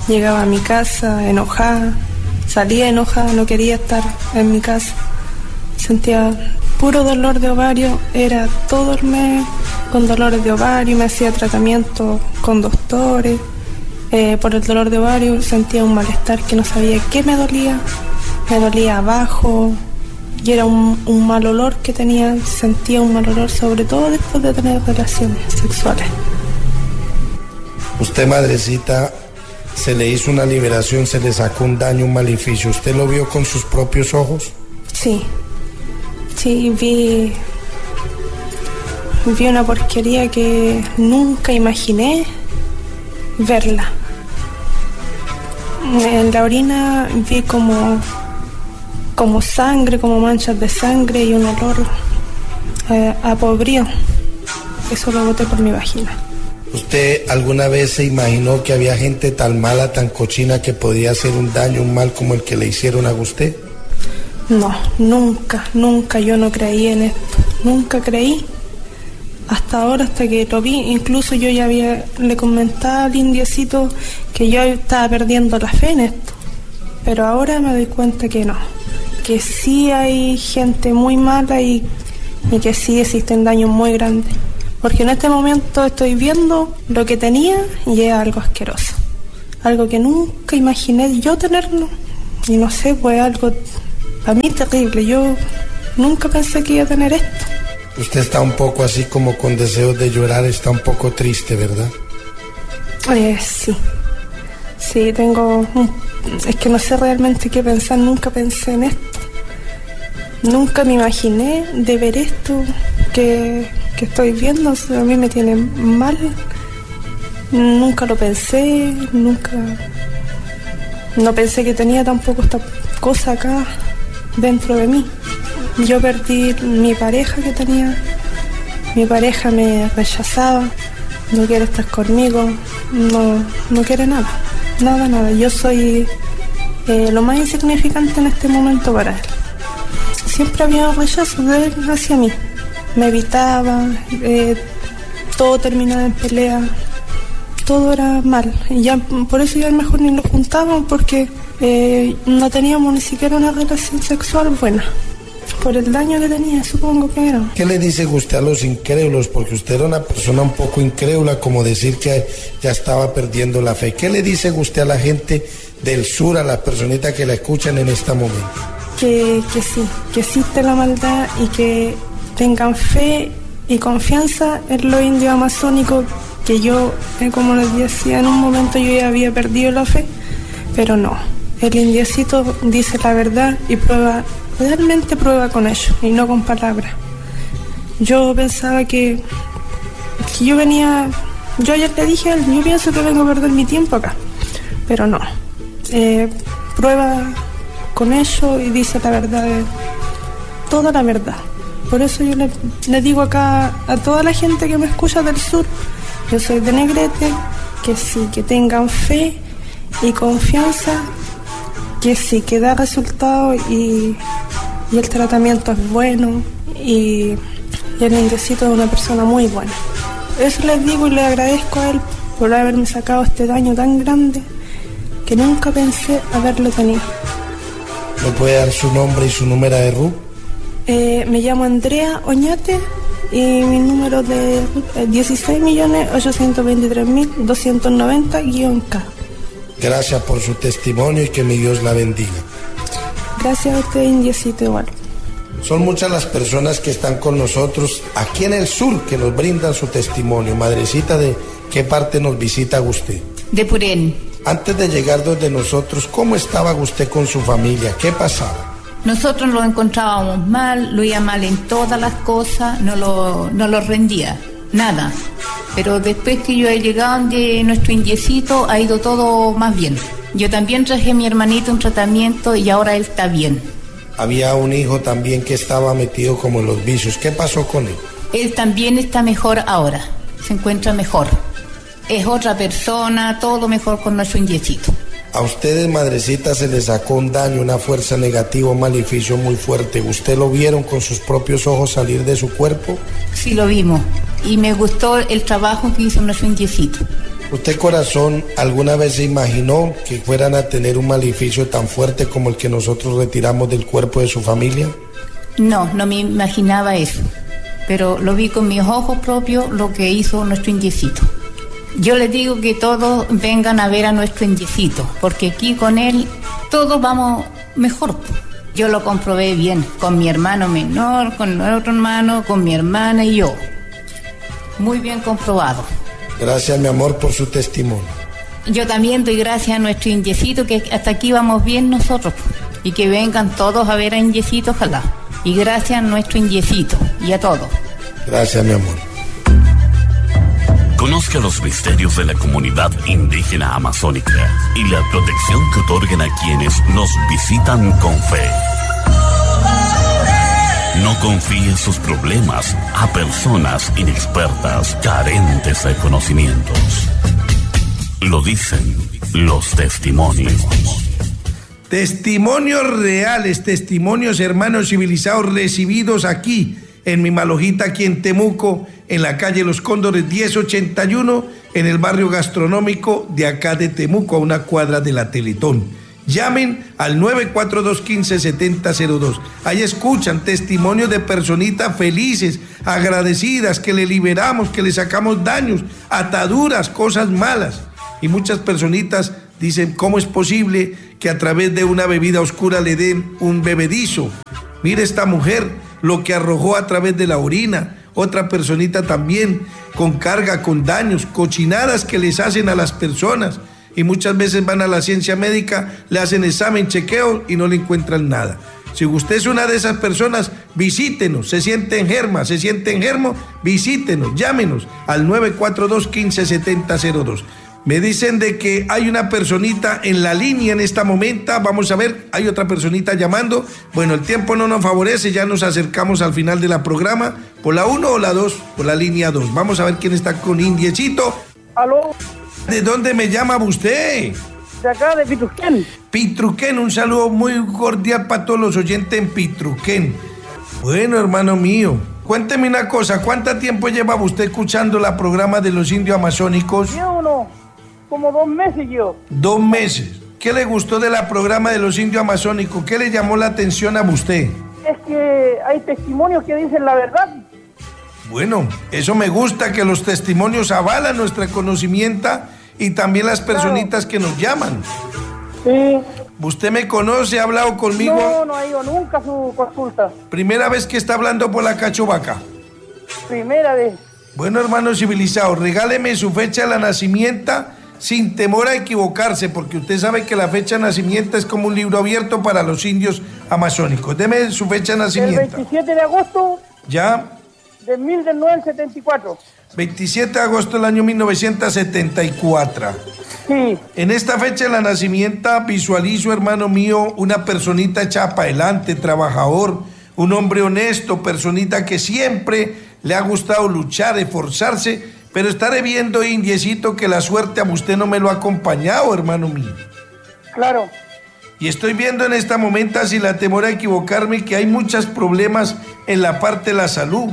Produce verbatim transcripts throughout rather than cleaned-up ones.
Llegaba a mi casa enojada, salía enojada, no quería estar en mi casa. Sentía puro dolor de ovario, era todo el mes con dolores de ovario, me hacía tratamiento con doctores. Eh, por el dolor de ovario sentía un malestar que no sabía qué me dolía, me dolía abajo y era un, un mal olor que tenía, sentía un mal olor sobre todo después de tener relaciones sexuales. Usted, madrecita, se le hizo una liberación, se le sacó un daño, un maleficio. ¿Usted lo vio con sus propios ojos? Sí, sí, vi, vi una porquería que nunca imaginé verla. En la orina vi como, como sangre, como manchas de sangre y un olor eh, a podrido. Eso lo boté por mi vagina. ¿Usted alguna vez se imaginó que había gente tan mala, tan cochina, que podía hacer un daño, un mal como el que le hicieron a usted? No, nunca, nunca yo no creí en esto. Nunca creí. Hasta ahora, hasta que lo vi, incluso yo ya había, le comentaba al indiecito que yo estaba perdiendo la fe en esto. Pero ahora me doy cuenta que no, que sí hay gente muy mala y, y que sí existen daños muy grandes. Porque en este momento estoy viendo lo que tenía y es algo asqueroso. Algo que nunca imaginé yo tenerlo. Y no sé, pues algo a mí terrible. Yo nunca pensé que iba a tener esto. Usted está un poco así como con deseos de llorar, está un poco triste, ¿verdad? Eh, sí, sí, tengo... Un... Es que no sé realmente qué pensar, nunca pensé en esto. Nunca me imaginé de ver esto que, que estoy viendo, o sea, a mí me tiene mal. Nunca lo pensé, nunca... No pensé que tenía tampoco esta cosa acá dentro de mí. Yo perdí mi pareja que tenía, mi pareja me rechazaba, no quiere estar conmigo, no, no quiere nada, nada, nada. Yo soy eh, lo más insignificante en este momento para él. Siempre había rechazo de él hacia mí, me evitaba, eh, todo terminaba en pelea, todo era mal. Y ya por eso ya mejor ni lo juntábamos porque eh, no teníamos ni siquiera una relación sexual buena. Por el daño que tenía, supongo que era. ¿Qué le dice usted a los incrédulos? Porque usted era una persona un poco incrédula, como decir que ya estaba perdiendo la fe. ¿Qué le dice usted a la gente del sur, a las personitas que la escuchan en este momento? Que, que sí, que existe la maldad y que tengan fe y confianza en los indios amazónicos, que yo, eh, como les decía, en un momento yo ya había perdido la fe, pero no. El indiecito dice la verdad y prueba... Realmente prueba con ello y no con palabras. Yo pensaba que, que yo venía, yo ayer le dije a él, yo pienso que vengo a perder mi tiempo acá, pero no. Eh, prueba con ello y dice la verdad, toda la verdad. Por eso yo le, le digo acá a toda la gente que me escucha del sur, yo soy de Negrete, que sí, que tengan fe y confianza, que sí, que da resultado y... Y el tratamiento es bueno y, y el indiecito es una persona muy buena. Eso les digo y le agradezco a él por haberme sacado este daño tan grande que nunca pensé haberlo tenido. ¿Me puede dar su nombre y su número de R U? Eh, me llamo Andrea Oñate y mi número de R U es dieciséis millones ochocientos veintitrés mil doscientos noventa guión K. Gracias por su testimonio y que mi Dios la bendiga. Gracias a usted, indiecito, igual. Son muchas las personas que están con nosotros aquí en el sur que nos brindan su testimonio. Madrecita, ¿de qué parte nos visita usted? De Purén. Antes de llegar donde nosotros, ¿cómo estaba usted con su familia? ¿Qué pasaba? Nosotros lo encontrábamos mal, lo iba mal en todas las cosas, no lo, no lo rendía, nada. Pero después que yo he llegado de nuestro indiecito, ha ido todo más bien. Yo también traje a mi hermanito un tratamiento y ahora él está bien. Había un hijo también que estaba metido como en los vicios. ¿Qué pasó con él? Él también está mejor ahora, se encuentra mejor. Es otra persona, todo mejor con nuestro indiecito. A ustedes, madrecita, se les sacó un daño, una fuerza negativa, un maleficio muy fuerte. ¿Usted lo vieron con sus propios ojos salir de su cuerpo? Sí, lo vimos. Y me gustó el trabajo que hizo nuestro indiecito. ¿Usted, corazón, alguna vez se imaginó que fueran a tener un maleficio tan fuerte como el que nosotros retiramos del cuerpo de su familia? No, no me imaginaba eso, pero lo vi con mis ojos propios lo que hizo nuestro indiecito. Yo les digo que todos vengan a ver a nuestro indiecito, porque aquí con él todos vamos mejor. Yo lo comprobé bien, con mi hermano menor, con el otro hermano, con mi hermana y yo. Muy bien comprobado. Gracias, mi amor, por su testimonio. Yo también doy gracias a nuestro indiecito, que hasta aquí vamos bien nosotros. Y que vengan todos a ver a indiecito, ojalá. Y gracias a nuestro indiecito y a todos. Gracias, mi amor. Conozca los misterios de la comunidad indígena amazónica y la protección que otorgan a quienes nos visitan con fe. No confíe sus problemas a personas inexpertas, carentes de conocimientos. Lo dicen los testimonios. Testimonios reales, testimonios, hermanos civilizados, recibidos aquí en mi Malojita, aquí en Temuco, en la calle Los Cóndores diez ochenta y uno, en el barrio gastronómico de acá de Temuco, a una cuadra de la Teletón. Llamen al nueve cuatro dos, uno cinco, siete cero cero dos. Ahí escuchan testimonios de personitas felices, agradecidas, que le liberamos, que le sacamos daños, ataduras, cosas malas. Y muchas personitas dicen, ¿cómo es posible que a través de una bebida oscura le den un bebedizo? Mire esta mujer, lo que arrojó a través de la orina. Otra personita también, con carga, con daños, cochinadas que les hacen a las personas. Y muchas veces van a la ciencia médica, le hacen examen, chequeo y no le encuentran nada. Si usted es una de esas personas, visítenos. Se siente enferma, se siente enfermo, visítenos, llámenos al nueve cuatro dos, uno cinco, siete cero cero dos. Me dicen de que hay una personita en la línea en esta momento. Vamos a ver, hay otra personita llamando. Bueno, el tiempo no nos favorece, ya nos acercamos al final de la programa. ¿Por la uno o la dos? Por la línea dos. Vamos a ver quién está con Indiecito. ¿Aló? ¿De dónde me llama usted? De acá, de Pitruquén. Pitruquén, un saludo muy cordial para todos los oyentes en Pitruquén. Bueno, hermano mío, cuénteme una cosa, ¿cuánto tiempo lleva usted escuchando la programa de los indios amazónicos? Yo no, como dos meses yo. Dos meses. ¿Qué le gustó de la programa de los indios amazónicos? ¿Qué le llamó la atención a usted? Es que hay testimonios que dicen la verdad. Bueno, eso me gusta, que los testimonios avalan nuestro conocimiento y también las personitas claro. que nos llaman. Sí. ¿Usted me conoce? ¿Ha hablado conmigo? No, no ha ido nunca a su consulta. ¿Primera vez que está hablando por la Cachovaca? Primera vez. Bueno, hermano civilizado, regáleme su fecha de la nacimiento sin temor a equivocarse, porque usted sabe que la fecha de nacimiento es como un libro abierto para los indios amazónicos. Deme su fecha de nacimiento. El veintisiete de agosto. ¿Ya? De mil novecientos setenta y cuatro. veintisiete de agosto del año mil novecientos setenta y cuatro. Sí. En esta fecha de la nacimiento visualizo, hermano mío, una personita echada para adelante, trabajador, un hombre honesto, personita que siempre le ha gustado luchar, esforzarse, pero estaré viendo, indiecito, que la suerte a usted no me lo ha acompañado, hermano mío. Claro. Y estoy viendo en este momento, sin la temor a equivocarme, que hay muchos problemas en la parte de la salud.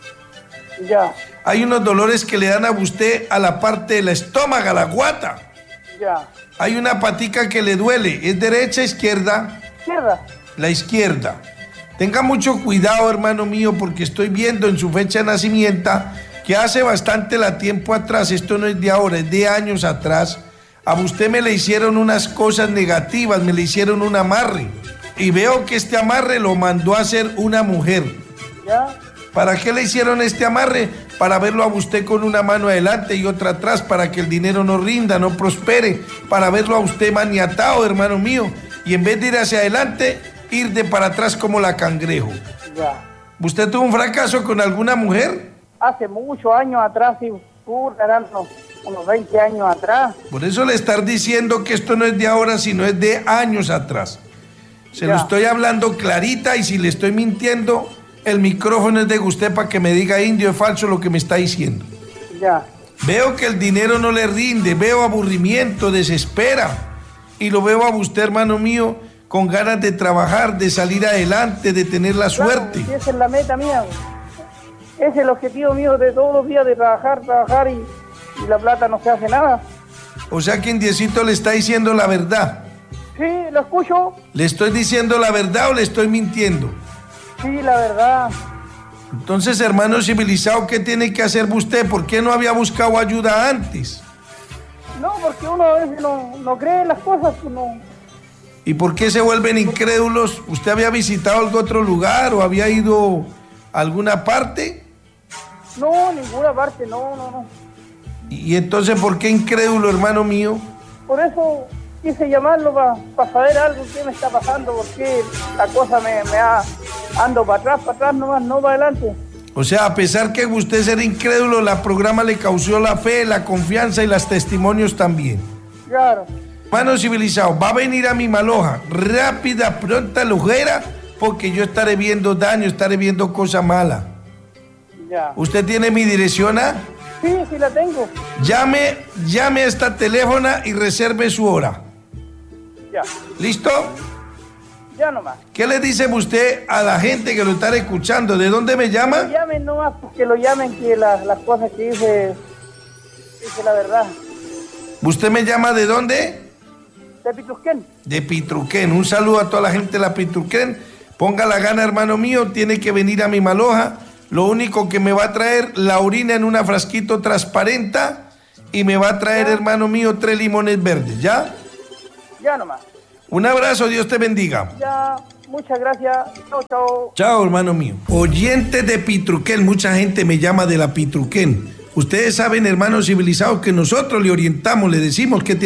Ya. Hay unos dolores que le dan a usted a la parte del estómago, a la guata. Ya. Hay una patica que le duele. ¿Es derecha o izquierda? Izquierda. La izquierda. Tenga mucho cuidado, hermano mío, porque estoy viendo en su fecha de nacimiento que hace bastante la tiempo atrás, esto no es de ahora, es de años atrás, a usted me le hicieron unas cosas negativas, me le hicieron un amarre. Y veo que este amarre lo mandó a hacer una mujer. Ya. ¿Para qué le hicieron este amarre? Para verlo a usted con una mano adelante y otra atrás, para que el dinero no rinda, no prospere, para verlo a usted maniatado, hermano mío, y en vez de ir hacia adelante, ir de para atrás como la cangrejo. Ya. ¿Usted tuvo un fracaso con alguna mujer? Hace muchos años atrás, sí, uh, eran unos, unos veinte años atrás. Por eso le estar diciendo que esto no es de ahora, sino es de años atrás. Se Ya. lo estoy hablando clarita, y si le estoy mintiendo, el micrófono es de usted para que me diga indio es falso lo que me está diciendo. Ya. Veo que el dinero no le rinde, veo aburrimiento, desespera, y lo veo a usted, hermano mío, con ganas de trabajar, de salir adelante, de tener la Claro, suerte. si esa es la meta mía. Ese es el objetivo mío de todos los días, de trabajar, trabajar y, y la plata no se hace nada. O sea que Indiecito le está diciendo la verdad. Sí, lo escucho. ¿Le estoy diciendo la verdad o le estoy mintiendo? Sí, la verdad. Entonces, hermano civilizado, ¿qué tiene que hacer usted? ¿Por qué no había buscado ayuda antes? No, porque uno a veces no, no cree en las cosas, pues no. ¿Y por qué se vuelven incrédulos? ¿Usted había visitado algún otro lugar o había ido a alguna parte? No, ninguna parte, no, no, no. ¿Y entonces por qué incrédulo, hermano mío? Por eso quise llamarlo para pa saber algo, qué me está pasando, porque la cosa me, me ha... ando para atrás, para atrás nomás, no para adelante. O sea, a pesar que usted ser incrédulo, la programa le causó la fe, la confianza y los testimonios también. Claro. Hermano civilizado, va a venir a mi Maloja, rápida, pronta, ligera, porque yo estaré viendo daño, estaré viendo cosas malas. Ya. ¿Usted tiene mi dirección, ah? Sí, sí la tengo. Llame, llame a esta teléfona y reserve su hora. Ya. ¿Listo? Ya nomás. ¿Qué le dice usted a la gente que lo está escuchando? ¿De dónde me llama? Que lo llamen nomás, pues, que lo llamen, que la, las cosas que dice, dice la verdad. ¿Usted me llama de dónde? De Pitrusquén. De Pitruquén. Un saludo a toda la gente de la Pitruquén. Ponga la gana, hermano mío, tiene que venir a mi Maloja. Lo único que me va a traer la orina en una frasquito transparente y me va a traer, ya. hermano mío, tres limones verdes, ¿ya? Ya nomás. Un abrazo, Dios te bendiga. Ya, muchas gracias. Chao, chao. Chao, hermano mío. Oyentes de Pitruquén, mucha gente me llama de la Pitruquén. Ustedes saben, hermanos civilizados, que nosotros le orientamos, le decimos que